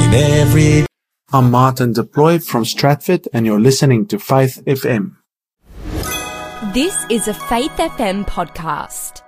in every... I'm Martin Deploy from Stratford, and you're listening to Faith FM. This is a Faith FM podcast.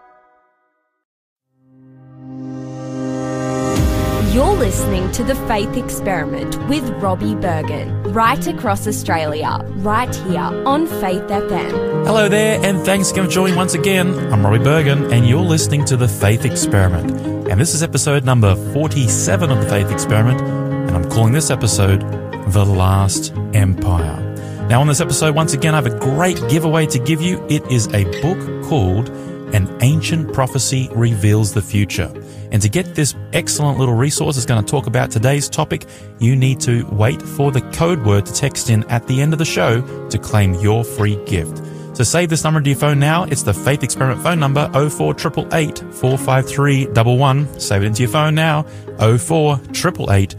You're listening to The Faith Experiment with Robbie Bergen, right across Australia, right here on Faith FM. Hello there, and thanks again for joining once again. I'm Robbie Bergen, and you're listening to The Faith Experiment. And this is episode number 47 of The Faith Experiment, and I'm calling this episode The Last Empire. Now on this episode, once again, I have a great giveaway to give you. It is a book called An Ancient Prophecy Reveals the Future. And to get this excellent little resource that's going to talk about today's topic, you need to wait for the code word to text in at the end of the show to claim your free gift. So save this number to your phone now. It's the Faith Experiment phone number, 0488 453 11. Save it into your phone now, 0488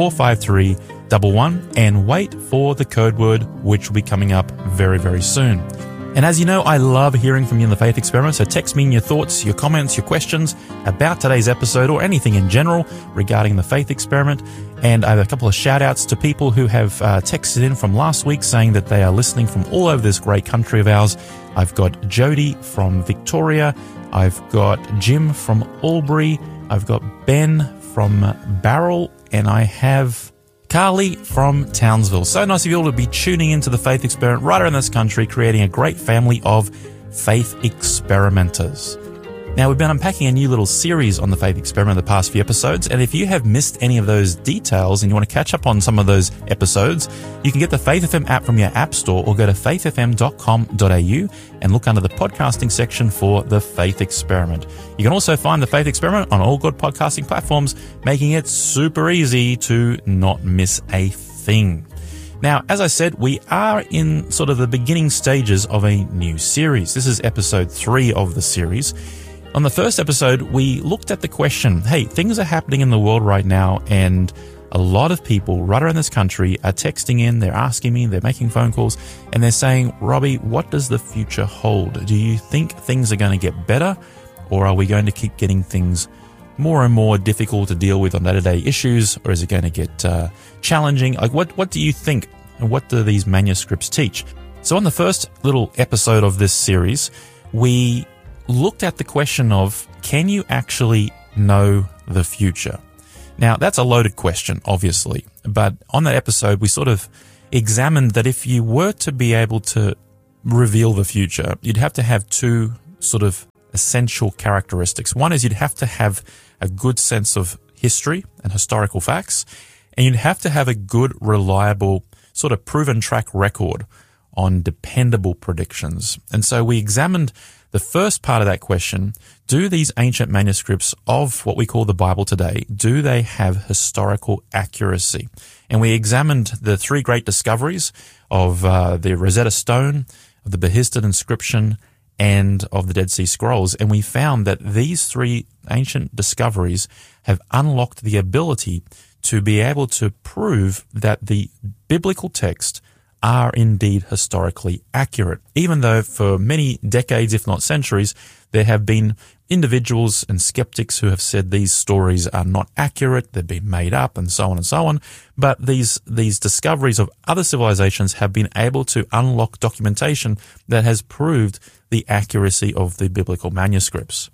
453 11, and wait for the code word, which will be coming up very, very soon. And as you know, I love hearing from you in the Faith Experiment, so text me in your thoughts, your comments, your questions about today's episode or anything in general regarding the Faith Experiment. And I have a couple of shout-outs to people who have texted in from last week saying that they are listening from all over this great country of ours. I've got Jody from Victoria, I've got Jim from Albury, I've got Ben from Barrel, and I have Carly from Townsville. So nice of you all to be tuning into the Faith Experiment right around this country, creating a great family of faith experimenters. Now, we've been unpacking a new little series on the Faith Experiment the past few episodes, and if you have missed any of those details and you want to catch up on some of those episodes, you can get the Faith FM app from your app store or go to faithfm.com.au and look under the podcasting section for the Faith Experiment. You can also find the Faith Experiment on all good podcasting platforms, making it super easy to not miss a thing. Now, as I said, we are in sort of the beginning stages of a new series. This is episode 3 of the series. On the first episode, we looked at the question, hey, things are happening in the world right now, and a lot of people right around this country are texting in, they're asking me, they're making phone calls, and they're saying, Robbie, what does the future hold? Do you think things are going to get better, or are we going to keep getting things more and more difficult to deal with on day-to-day issues, or is it going to get challenging? Like, what do you think, and what do these manuscripts teach? So on the first little episode of this series, we looked at the question of, can you actually know the future? Now, that's a loaded question, obviously, but on that episode, we sort of examined that if you were to be able to reveal the future, you'd have to have two sort of essential characteristics. One is you'd have to have a good sense of history and historical facts, and you'd have to have a good, reliable, sort of proven track record on dependable predictions. And so we examined the first part of that question: do these ancient manuscripts of what we call the Bible today, do they have historical accuracy? And we examined the 3 great discoveries of the Rosetta Stone, of the Behistun inscription, and of the Dead Sea Scrolls. And we found that these 3 ancient discoveries have unlocked the ability to be able to prove that the biblical text are indeed historically accurate, even though for many decades, if not centuries, there have been individuals and skeptics who have said these stories are not accurate, they've been made up, and so on and so on. But these discoveries of other civilizations have been able to unlock documentation that has proved the accuracy of the biblical manuscripts.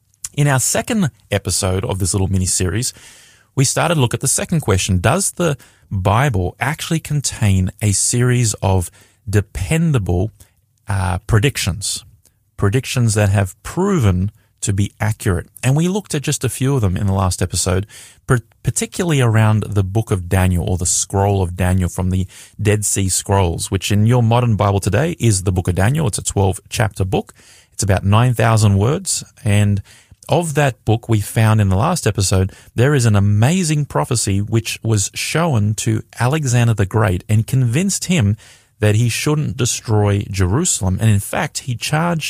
In our second episode of this little mini-series, we started to look at the second question: does the Bible actually contain a series of dependable predictions that have proven to be accurate? And we looked at just a few of them in the last episode, particularly around the book of Daniel, or the scroll of Daniel from the Dead Sea Scrolls, which in your modern Bible today is the book of Daniel. It's a 12-chapter book. It's about 9,000 words, and of that book, we found in the last episode, there is an amazing prophecy which was shown to Alexander the Great and convinced him that he shouldn't destroy Jerusalem. And in fact, he charged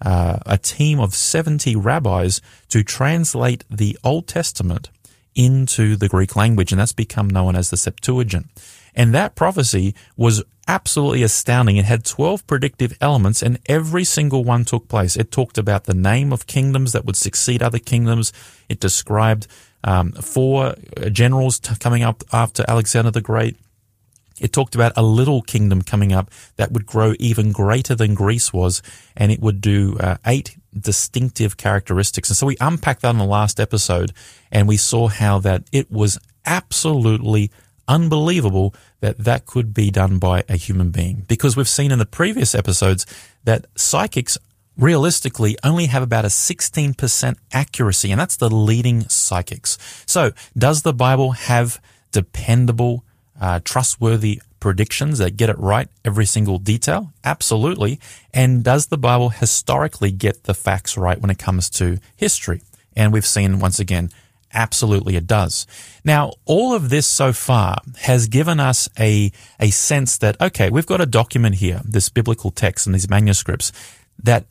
a team of 70 rabbis to translate the Old Testament into the Greek language, and that's become known as the Septuagint. And that prophecy was absolutely astounding. It had 12 predictive elements, and every single one took place. It talked about the name of kingdoms that would succeed other kingdoms. It described 4 generals coming up after Alexander the Great. It talked about a little kingdom coming up that would grow even greater than Greece was, and it would do 8 distinctive characteristics. And so we unpacked that in the last episode, and we saw how that it was absolutely unbelievable that that could be done by a human being. Because we've seen in the previous episodes that psychics realistically only have about a 16% accuracy, and that's the leading psychics. So does the Bible have dependable, trustworthy predictions that get it right every single detail? Absolutely. And does the Bible historically get the facts right when it comes to history? And we've seen, once again, absolutely it does. Now, all of this so far has given us a sense that, okay, we've got a document here, this biblical text and these manuscripts, that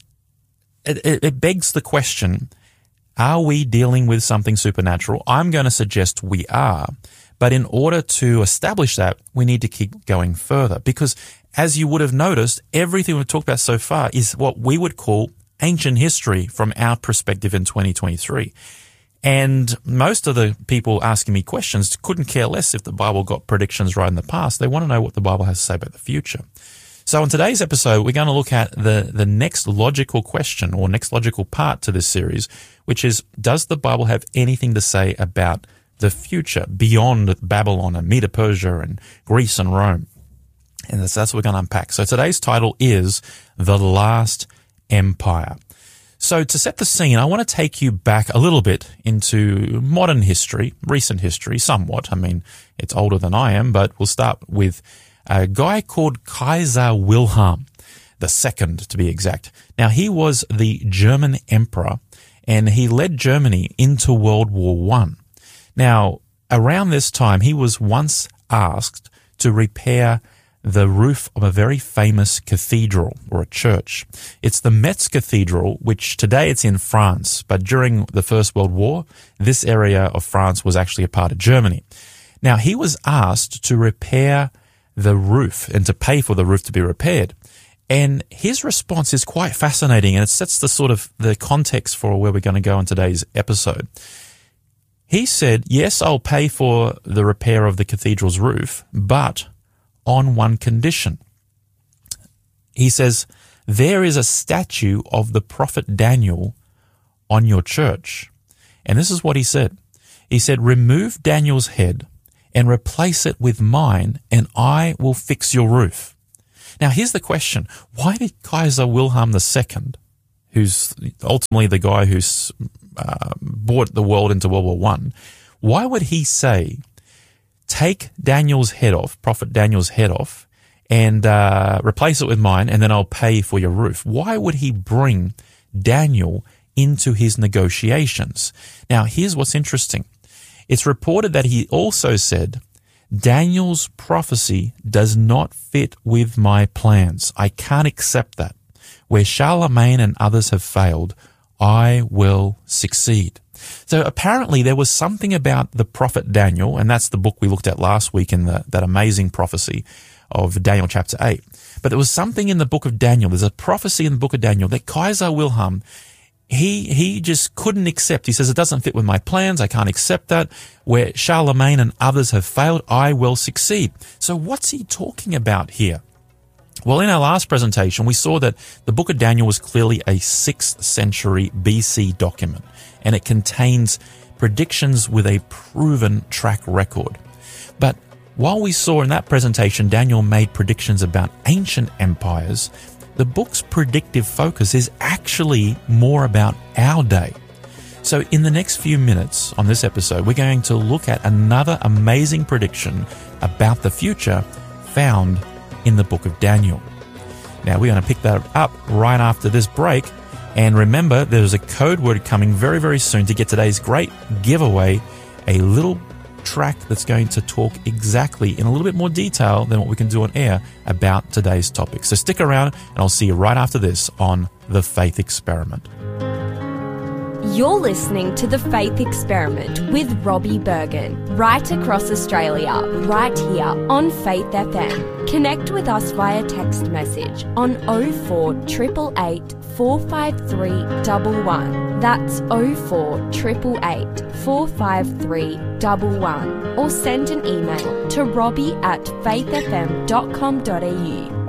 it begs the question, are we dealing with something supernatural? I'm going to suggest we are. But in order to establish that, we need to keep going further, because as you would have noticed, everything we've talked about so far is what we would call ancient history from our perspective in 2023. And most of the people asking me questions couldn't care less if the Bible got predictions right in the past. They want to know what the Bible has to say about the future. So in today's episode, we're going to look at the next logical question, or next logical part to this series, which is, does the Bible have anything to say about the future beyond Babylon and Medo-Persia and Greece and Rome? And that's what we're going to unpack. So today's title is The Last Empire. So to set the scene, I want to take you back a little bit into modern history, recent history, somewhat. I mean, it's older than I am, but we'll start with a guy called Kaiser Wilhelm II, to be exact. Now, he was the German emperor, and he led Germany into World War I. Now, around this time, he was once asked to repair the roof of a very famous cathedral, or a church. It's the Metz Cathedral, which today it's in France, but during the First World War, this area of France was actually a part of Germany. Now, he was asked to repair the roof and to pay for the roof to be repaired. And his response is quite fascinating, and it sets the sort of the context for where we're going to go in today's episode. He said, yes, I'll pay for the repair of the cathedral's roof, but on one condition. He says, there is a statue of the prophet Daniel on your church. And this is what he said. He said, remove Daniel's head and replace it with mine, and I will fix your roof. Now, here's the question. Why did Kaiser Wilhelm II, who's ultimately the guy who's brought the world into World War I, why would he say, take Daniel's head off, Prophet Daniel's head off, and replace it with mine, and then I'll pay for your roof? Why would he bring Daniel into his negotiations? Now, here's what's interesting. It's reported that he also said, Daniel's prophecy does not fit with my plans. I can't accept that. Where Charlemagne and others have failed, I will succeed. So apparently there was something about the prophet Daniel, and that's the book we looked at last week in that amazing prophecy of Daniel chapter 8. But there was something in the book of Daniel, there's a prophecy in the book of Daniel that Kaiser Wilhelm, he just couldn't accept. He says, it doesn't fit with my plans. I can't accept that. Where Charlemagne and others have failed, I will succeed. So what's he talking about here? Well, in our last presentation, we saw that the book of Daniel was clearly a 6th century BC document, and it contains predictions with a proven track record. But while we saw in that presentation Daniel made predictions about ancient empires, the book's predictive focus is actually more about our day. So in the next few minutes on this episode, we're going to look at another amazing prediction about the future found in the book of Daniel. Now, we're going to pick that up right after this break. And remember, there's a code word coming very, very soon to get today's great giveaway, a little track that's going to talk exactly in a little bit more detail than what we can do on air about today's topic. So stick around, and I'll see you right after this on The Faith Experiment. You're listening to The Faith Experiment with Robbie Bergen, right across Australia, right here on Faith FM. Connect with us via text message on 04 888 45311. That's 0488 45311. Or send an email to robbie@faithfm.com.au.